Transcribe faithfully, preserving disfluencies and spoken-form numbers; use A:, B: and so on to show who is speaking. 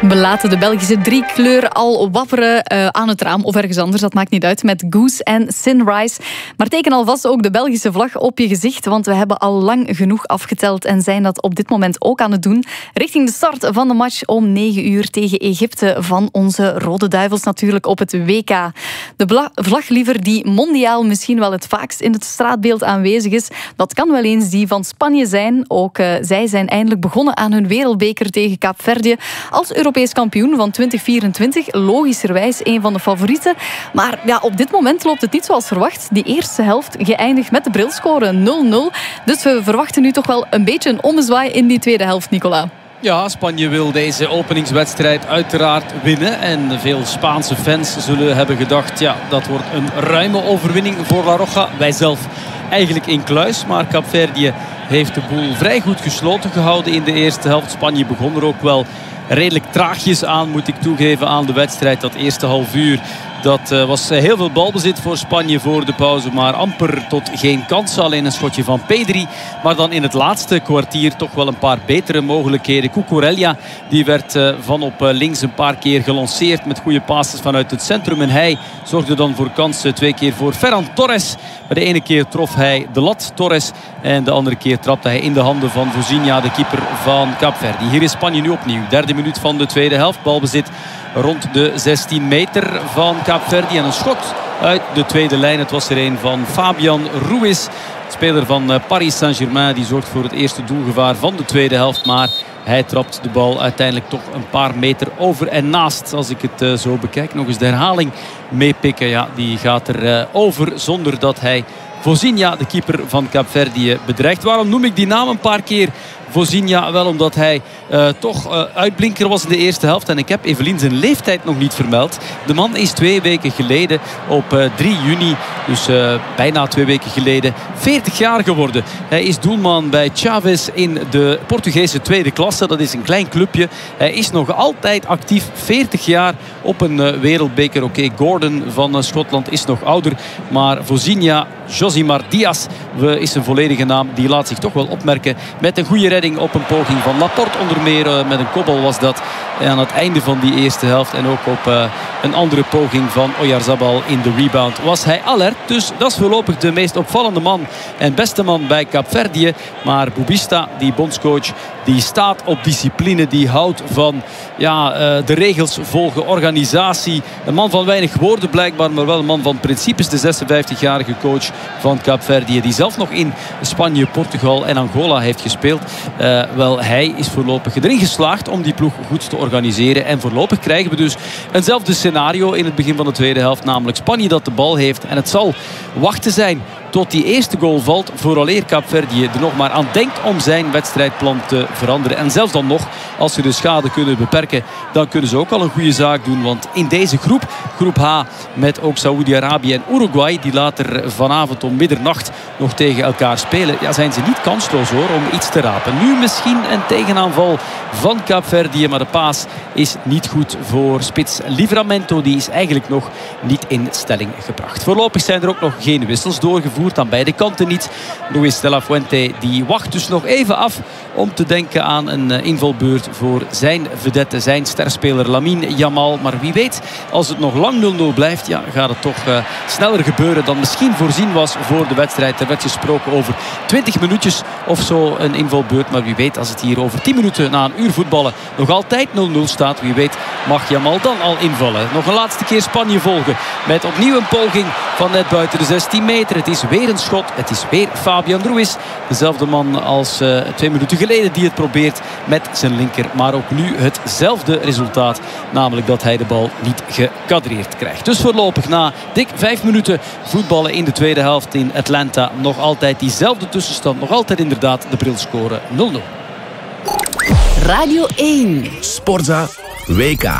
A: We laten de Belgische driekleur al wapperen uh, aan het raam of ergens anders, dat maakt niet uit, met Goose en Sunrise. Maar teken alvast ook de Belgische vlag op je gezicht, want we hebben al lang genoeg afgeteld en zijn dat op dit moment ook aan het doen. Richting de start van de match om negen uur tegen Egypte van onze Rode Duivels natuurlijk op het W K. De bla- vlagliever die mondiaal misschien wel het vaakst in het straatbeeld aanwezig is, dat kan wel eens die van Spanje zijn. Ook uh, zij zijn eindelijk begonnen aan hun wereldbeker tegen Kaapverdië als Europees kampioen van twintig vierentwintig. Logischerwijs een van de favorieten. Maar ja, op dit moment loopt het niet zoals verwacht. Die eerste helft geëindigd met de brilscore nul nul. Dus we verwachten nu toch wel een beetje een ommezwaai in die tweede helft, Nicola.
B: Ja, Spanje wil deze openingswedstrijd uiteraard winnen. En veel Spaanse fans zullen hebben gedacht, ja, dat wordt een ruime overwinning voor La Roja. Wij zelf eigenlijk in kluis, maar Kaapverdië heeft de boel vrij goed gesloten gehouden in de eerste helft. Spanje begon er ook wel redelijk traagjes aan, moet ik toegeven, aan de wedstrijd. Dat eerste half uur, dat uh, was heel veel balbezit voor Spanje voor de pauze, maar amper tot geen kans. Alleen een schotje van Pedri. Maar dan in het laatste kwartier toch wel een paar betere mogelijkheden. Cucurella, die werd uh, van op uh, links een paar keer gelanceerd met goede passes vanuit het centrum. En hij zorgde dan voor kansen twee keer voor Ferran Torres. Maar de ene keer trof hij de lat, Torres. En de andere keer trapte hij in de handen van Vozinha, de keeper van Kaapverdië. Hier is Spanje nu opnieuw. Derde minuut van de tweede helft. Balbezit rond de zestien meter van Kaapverdië. En een schot uit de tweede lijn. Het was er een van Fabian Ruiz, speler van Paris Saint-Germain. Die zorgt voor het eerste doelgevaar van de tweede helft. Maar hij trapt de bal uiteindelijk toch een paar meter over en naast. Als ik het uh, zo bekijk. Nog eens de herhaling meepikken. Ja, die gaat er uh, over zonder dat hij Vozinha, de keeper van Kaapverdië, bedreigt. Waarom noem ik die naam een paar keer? Vozinha, wel omdat hij uh, toch uh, uitblinker was in de eerste helft. En ik heb Evelien zijn leeftijd nog niet vermeld. De man is twee weken geleden op uh, drie juni, dus uh, bijna twee weken geleden, veertig jaar geworden. Hij is doelman bij Chaves in de Portugese tweede klasse. Dat is een klein clubje. Hij is nog altijd actief, veertig jaar op een uh, wereldbeker. Oké, okay, Gordon van uh, Schotland is nog ouder. Maar Vozinha, Josimar Diaz uh, is zijn volledige naam. Die laat zich toch wel opmerken met een goede redding op een poging van Laporte onder meer. Uh, met een kopbal was dat aan het einde van die eerste helft. En ook op uh, een andere poging van Oyarzabal in de rebound was hij alert. Dus dat is voorlopig de meest opvallende man en beste man bij Kaapverdië. Maar Boubista, die bondscoach, die staat op discipline. Die houdt van ja, uh, de regels volgen, organisatie. Een man van weinig woorden blijkbaar, maar wel een man van principes. De zesenvijftigjarige coach van Kaapverdië, die zelf nog in Spanje, Portugal en Angola heeft gespeeld. Uh, wel, hij is voorlopig erin geslaagd om die ploeg goed te organiseren. En voorlopig krijgen we dus eenzelfde scenario in het begin van de tweede helft. Namelijk Spanje dat de bal heeft. En het zal wachten zijn tot die eerste goal valt, vooraleer Kaapverdië er nog maar aan denkt om zijn wedstrijdplan te veranderen. En zelfs dan nog, als ze de schade kunnen beperken, dan kunnen ze ook al een goede zaak doen. Want in deze groep, groep H, met ook Saoedi-Arabië en Uruguay, die later vanavond om middernacht nog tegen elkaar spelen, ja, zijn ze niet kansloos hoor, om iets te rapen. Nu misschien een tegenaanval van Kaapverdië, maar de paas is niet goed voor spits Livramento. Die is eigenlijk nog niet in stelling gebracht. Voorlopig zijn er ook nog geen wissels doorgevoerd. Aan beide kanten niet. Luis de la Fuente die wacht dus nog even af om te denken aan een invalbeurt voor zijn vedette, zijn sterspeler Lamine Yamal. Maar wie weet, als het nog lang nul nul blijft, ja, gaat het toch uh, sneller gebeuren dan misschien voorzien was voor de wedstrijd. Er werd gesproken over twintig minuutjes of zo een invalbeurt. Maar wie weet, als het hier over tien minuten na een uur voetballen nog altijd nul nul staat, wie weet mag Yamal dan al invallen. Nog een laatste keer Spanje volgen met opnieuw een poging van net buiten de zestien meter. Het is weer een schot. Het is weer Fabian Ruiz. Dezelfde man als uh, twee minuten geleden die het probeert met zijn linker. Maar ook nu hetzelfde resultaat. Namelijk dat hij de bal niet gekadreerd krijgt. Dus voorlopig na dik vijf minuten voetballen in de tweede helft in Atlanta. Nog altijd diezelfde tussenstand. Nog altijd inderdaad de brilscore nul nul.
C: Radio één. Sportza W K.